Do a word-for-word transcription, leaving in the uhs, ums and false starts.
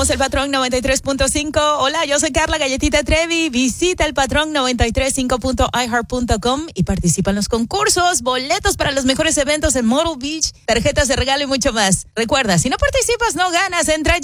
Somos el Patrón noventa y tres punto cinco. Hola, yo soy Carla Galletita Trevi. Visita el Patrón noventa y tres punto cinco punto i heart punto com y participa en los concursos, boletos para los mejores eventos en Myrtle Beach, tarjetas de regalo y mucho más. Recuerda, si no participas, no ganas. Entra